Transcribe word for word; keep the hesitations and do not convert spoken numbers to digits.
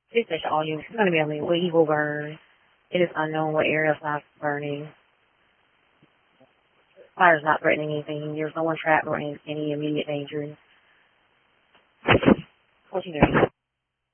Please station all units. It's going to be a legal burn. It is unknown what area is not burning. Fire is not threatening anything. There's no one trapped or in any immediate danger. fourteen thirty.